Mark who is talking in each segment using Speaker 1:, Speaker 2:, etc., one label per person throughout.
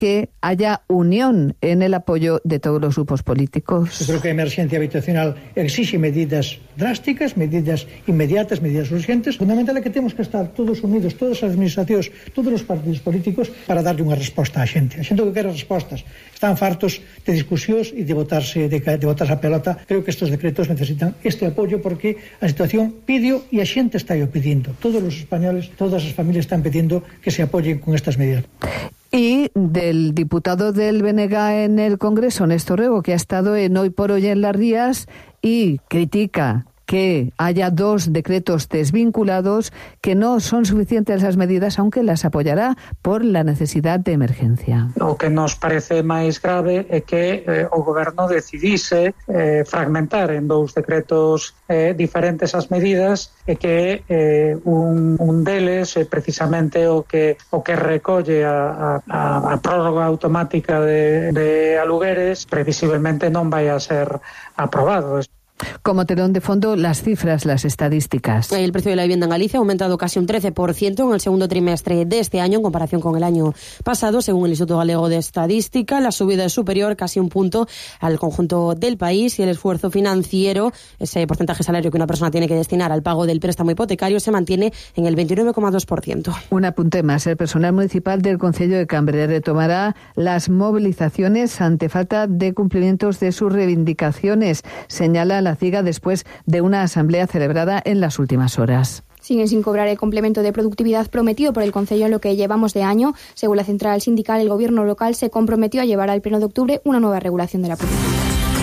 Speaker 1: que haya unión en el apoyo de todos los grupos políticos.
Speaker 2: Yo creo que a emerxencia habitacional exige medidas drásticas, medidas inmediatas, medidas urgentes. Fundamental é que temos que estar todos unidos, todas as administracións, todos os partidos políticos para darle unha resposta á xente. A xente que quere respostas. Están fartos de discusións e de botarse a pelota. Creo que estes decretos necesitan este apoio porque a situación pidió e a xente está yo pedindo. Todos os españoles, todas as familias están pedindo que se apoyen con estas medidas.
Speaker 1: Y del diputado del BNG en el Congreso, Néstor Rego, que ha estado en Hoy por Hoy en Las Rías y critica que haya 2 decretos desvinculados, que no son suficientes las medidas, aunque las apoyará por la necesidad de emergencia.
Speaker 3: O que nos parece máis grave é que o Goberno decidise fragmentar en 2 decretos diferentes as medidas e que un deles precisamente o que recolle a prórroga automática de alugueres previsiblemente non vai a ser aprobado.
Speaker 1: Como telón de fondo, las cifras, las estadísticas.
Speaker 4: El precio de la vivienda en Galicia ha aumentado casi un 13% en el segundo trimestre de este año en comparación con el año pasado, según el Instituto Galego de Estadística. La subida es superior casi un punto al conjunto del país y el esfuerzo financiero, ese porcentaje salario que una persona tiene que destinar al pago del préstamo hipotecario, se mantiene en el 29,2%.
Speaker 1: Un apunte más. El personal municipal del Concello de Cambre retomará las movilizaciones ante falta de cumplimientos de sus reivindicaciones, señala la CIGA después de una asamblea celebrada en las últimas horas.
Speaker 5: Siguen sin cobrar el complemento de productividad prometido por el Concello en lo que llevamos de año. Según la central sindical, el gobierno local se comprometió a llevar al pleno de octubre una nueva regulación de la productividad.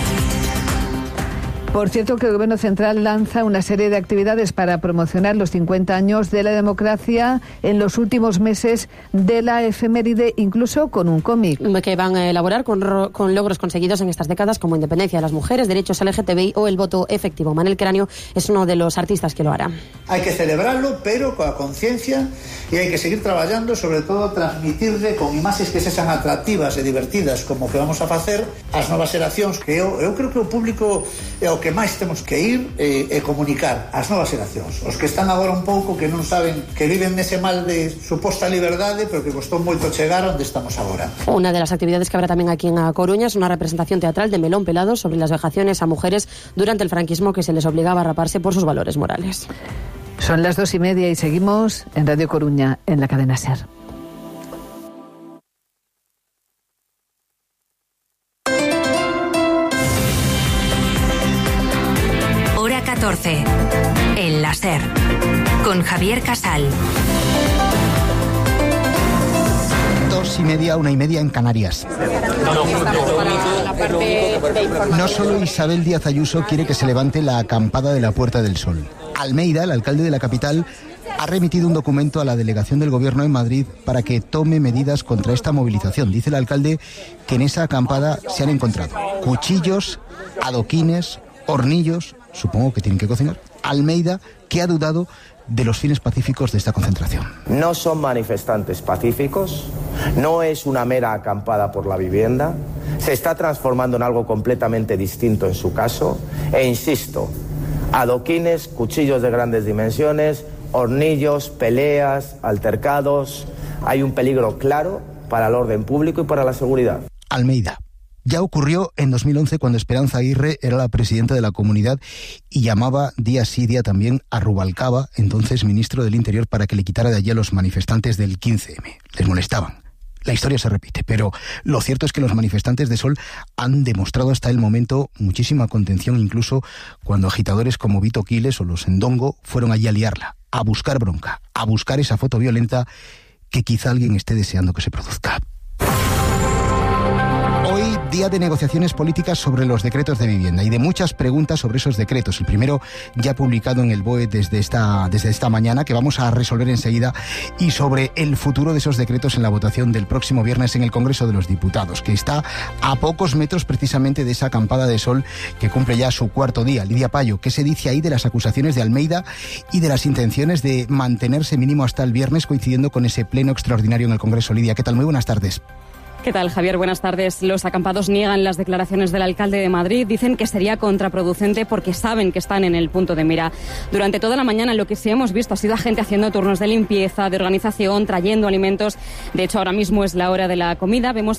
Speaker 1: Por cierto, que el Gobierno Central lanza una serie de actividades para promocionar los 50 años de la democracia en los últimos meses de la efeméride, incluso con un cómic.
Speaker 4: Que van a elaborar con logros conseguidos en estas décadas, como independencia de las mujeres, derechos LGTBI o el voto efectivo. Manel Cráneo es uno de los artistas que lo hará.
Speaker 6: Hay que celebrarlo, pero coa conciencia, e hai que seguir traballando, sobre todo transmitirle con imaxes que sexan atractivas e divertidas, como que vamos a facer as novas xeracións, que eu creo que o público é o que máis temos que ir e comunicar ás novas xeracións. Os que están agora un pouco que non saben, que viven nese mal de suposta liberdade, pero que costou moito chegar onde estamos agora.
Speaker 4: Una de las actividades que habrá también aquí en A Coruña es una representación teatral de Melón Pelado sobre las vejaciones a mujeres durante el franquismo que se les obligaba a raparse por sus valores morales.
Speaker 1: Son las 2:30 y seguimos en Radio Coruña, en la cadena SER.
Speaker 7: Hora 14, en la SER, con Javier Casal.
Speaker 8: 2:30, 1:30 en Canarias. No solo Isabel Díaz Ayuso quiere que se levante la acampada de la Puerta del Sol. Almeida, el alcalde de la capital, ha remitido un documento a la delegación del Gobierno en Madrid para que tome medidas contra esta movilización. Dice el alcalde que en esa acampada se han encontrado cuchillos, adoquines, hornillos, supongo que tienen que cocinar. Almeida, que ha dudado de los fines pacíficos de esta concentración.
Speaker 9: No son manifestantes pacíficos, no es una mera acampada por la vivienda, se está transformando en algo completamente distinto en su caso, e insisto, adoquines, cuchillos de grandes dimensiones, hornillos, peleas, altercados, hay un peligro claro para el orden público y para la seguridad.
Speaker 8: Almeida. Ya ocurrió en 2011 cuando Esperanza Aguirre era la presidenta de la comunidad y llamaba día sí día también a Rubalcaba, entonces ministro del Interior, para que le quitara de allí a los manifestantes del 15M. Les molestaban. La historia se repite, pero lo cierto es que los manifestantes de Sol han demostrado hasta el momento muchísima contención, incluso cuando agitadores como Vito Quiles o los Endongo fueron allí a liarla, a buscar bronca, a buscar esa foto violenta que quizá alguien esté deseando que se produzca. Hoy, día de negociaciones políticas sobre los decretos de vivienda y de muchas preguntas sobre esos decretos. El primero ya publicado en el BOE desde esta mañana, que vamos a resolver enseguida, y sobre el futuro de esos decretos en la votación del próximo viernes en el Congreso de los Diputados, que está a pocos metros precisamente de esa acampada de Sol que cumple ya su cuarto día. Lidia Payo, ¿qué se dice ahí de las acusaciones de Almeida y de las intenciones de mantenerse mínimo hasta el viernes, coincidiendo con ese pleno extraordinario en el Congreso? Lidia, ¿qué tal? Muy buenas tardes.
Speaker 10: ¿Qué tal, Javier? Buenas tardes. Los acampados niegan las declaraciones del alcalde de Madrid. Dicen que sería contraproducente porque saben que están en el punto de mira. Durante toda la mañana lo que sí hemos visto ha sido a gente haciendo turnos de limpieza, de organización, trayendo alimentos. De hecho, ahora mismo es la hora de la comida. Vemos